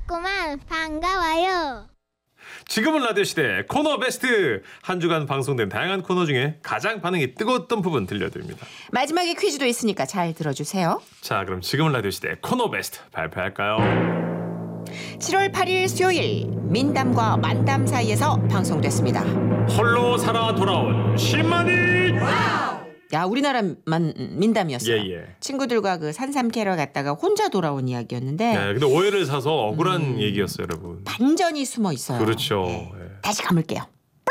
왔구만. 반가워요. 지금은 라디오 시대 코너 베스트. 한 주간 방송된 다양한 코너 중에 가장 반응이 뜨거웠던 부분 들려드립니다. 마지막에 퀴즈도 있으니까 잘 들어주세요. 자, 그럼 지금은 라디오 시대 코너 베스트 발표할까요? 7월 8일 수요일 민담과 만담 사이에서 방송됐습니다. 홀로 살아 돌아온 신만이. 야, 우리나라만 민담이었어요. 예. 친구들과 그 산삼 캐러 갔다가 혼자 돌아온 이야기였는데 네, 근데 오해를 사서 억울한 얘기였어요, 여러분. 반전이 숨어 있어요. 그렇죠. 예. 예. 다시 감을게요.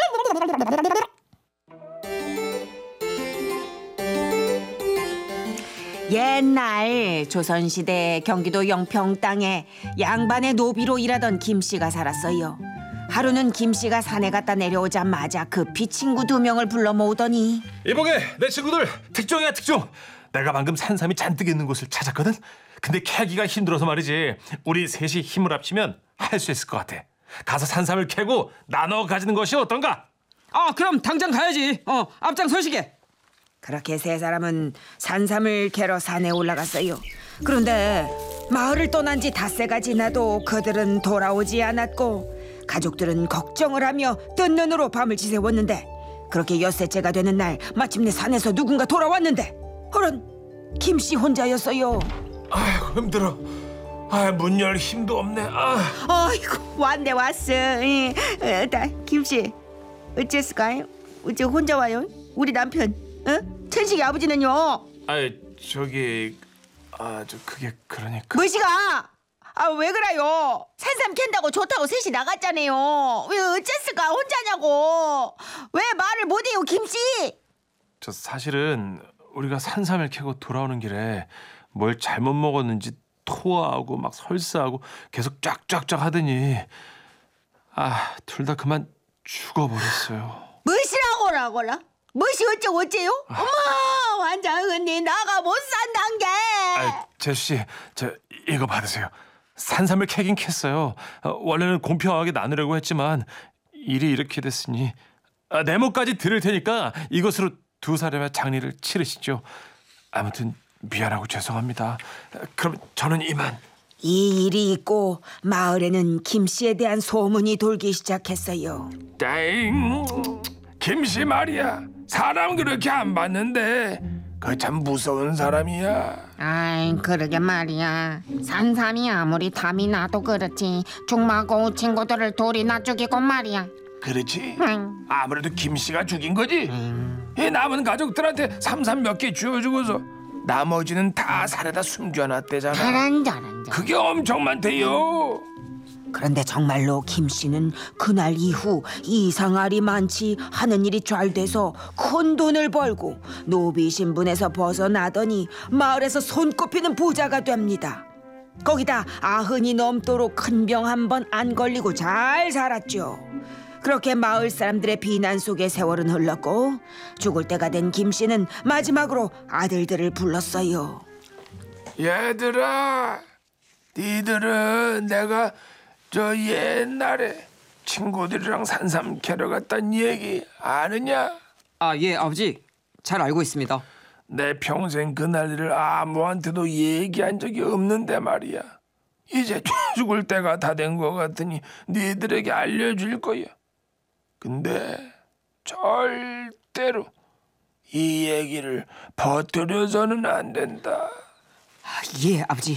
옛날 조선시대 경기도 영평 땅에 양반의 노비로 일하던 김씨가 살았어요. 하루는 김씨가 산에 갔다 내려오자마자 급히 친구 2명을 불러 모으더니 이보게, 내 친구들 특종이야 특종. 내가 방금 산삼이 잔뜩 있는 곳을 찾았거든. 근데 캐기가 힘들어서 말이지. 우리 셋이 힘을 합치면 할 수 있을 것 같아. 가서 산삼을 캐고 나눠 가지는 것이 어떤가? 그럼 당장 가야지. 앞장 서시게. 그렇게 세 사람은 산삼을 캐러 산에 올라갔어요. 그런데 마을을 떠난 지 닷새가 지나도 그들은 돌아오지 않았고 가족들은 걱정을 하며 뜬 눈으로 밤을 지새웠는데 그렇게 엿새째가 되는 날 마침내 산에서 누군가 돌아왔는데 허런 김씨 혼자였어요. 아이고 힘들어. 문 열 힘도 없네. 아이고 왔네 왔어. 김씨 어째서까요? 어째 혼자 와요? 우리 남편 천식이 아버지는요? 저기 그게 그러니까. 뭐시가? 왜 그래요? 산삼 캔다고 좋다고 셋이 나갔잖아요. 왜 어쨌을까 혼자냐고. 왜 말을 못해요 김씨? 저 사실은 우리가 산삼을 캐고 돌아오는 길에 뭘 잘못 먹었는지 토하고 막 설사하고 계속 쫙쫙쫙 하더니 둘 다 그만 죽어버렸어요. 뭐시라고라? 뭐시 어째요? 어머 완전 언니 나가 못 산단 게. 제수씨, 저 이거 받으세요. 산삼을 캐긴 캤어요. 원래는 공평하게 나누려고 했지만 일이 이렇게 됐으니 네모까지 드릴 테니까 이것으로 2사람의 장례를 치르시죠. 아무튼 미안하고 죄송합니다. 그럼 저는 이만. 이 일이 있고 마을에는 김씨에 대한 소문이 돌기 시작했어요. 땡, 김씨 말이야. 사람 그렇게 안 봤는데 그 참 무서운 사람이야. 아이 그러게 말이야. 산삼이 아무리 탐이 나도 그렇지 죽마고 친구들을 돌이나 죽이고 말이야. 그렇지. 응. 아무래도 김씨가 죽인 거지. 이 남은 가족들한테 삼삼 몇 개 쥐어주고서 나머지는 다 산에다 숨겨놨대잖아. 저런 그게 엄청 많대요. 그런데 정말로 김씨는 그날 이후 이상할이 많지 하는 일이 잘 돼서 큰 돈을 벌고 노비 신분에서 벗어나더니 마을에서 손꼽히는 부자가 됩니다. 거기다 90이 넘도록 큰 병 한 번 안 걸리고 잘 살았죠. 그렇게 마을 사람들의 비난 속에 세월은 흘렀고 죽을 때가 된 김씨는 마지막으로 아들들을 불렀어요. 얘들아, 니들은 내가 저 옛날에 친구들이랑 산삼 캐러 갔단 얘기 아느냐? 예, 아버지. 잘 알고 있습니다. 내 평생 그날 일을 아무한테도 얘기한 적이 없는데 말이야. 이제 죽을 때가 다 된 것 같으니 니들에게 알려줄 거야. 근데 절대로 이 얘기를 버뜨려서는 안 된다. 예, 아버지.